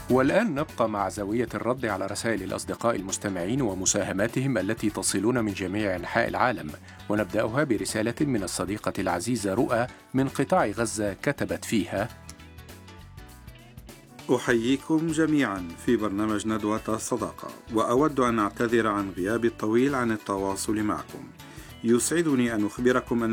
والآن نبقى مع زاوية الرد على رسائل الأصدقاء المستمعين ومساهماتهم التي تصلون من جميع أنحاء العالم، ونبدأها برسالة من الصديقة العزيزة رؤى من قطاع غزة كتبت فيها: أحييكم جميعا في برنامج ندوة الصداقة، وأود أن أعتذر عن غيابي الطويل عن التواصل معكم. يسعدني أن أخبركم أن